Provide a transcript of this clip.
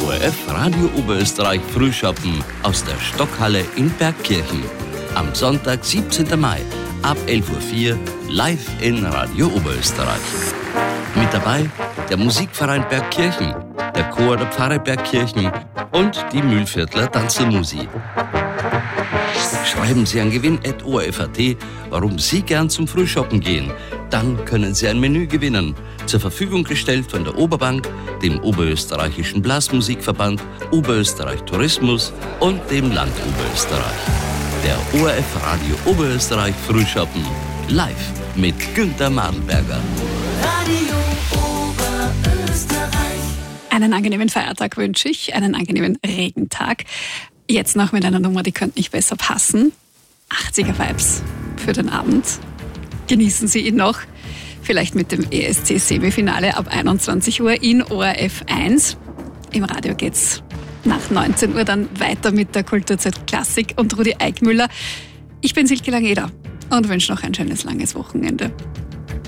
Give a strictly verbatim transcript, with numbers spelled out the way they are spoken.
O R F Radio Oberösterreich Frühschoppen aus der Stockhalle in Bergkirchen. Am Sonntag, siebzehnten Mai, ab elf Uhr vier, live in Radio Oberösterreich. Mit dabei der Musikverein Bergkirchen, der Chor der Pfarre Bergkirchen und die Mühlviertler Tanzelmusi. Schreiben Sie an gewinn at o r f punkt a t, warum Sie gern zum Frühshoppen gehen. Dann können Sie ein Menü gewinnen. Zur Verfügung gestellt von der Oberbank, dem Oberösterreichischen Blasmusikverband, Oberösterreich Tourismus und dem Land Oberösterreich. Der O R F Radio Oberösterreich Frühshoppen live mit Günther Madelberger. Radio Oberösterreich. Einen angenehmen Feiertag wünsche ich, einen angenehmen Regentag. Jetzt noch mit einer Nummer, die könnte nicht besser passen. achtziger-Vibes für den Abend. Genießen Sie ihn noch. Vielleicht mit dem E S C-Semifinale ab einundzwanzig Uhr in O R F eins. Im Radio geht's nach neunzehn Uhr dann weiter mit der Kulturzeit Klassik und Rudi Eickmüller. Ich bin Silke Langeder und wünsche noch ein schönes, langes Wochenende.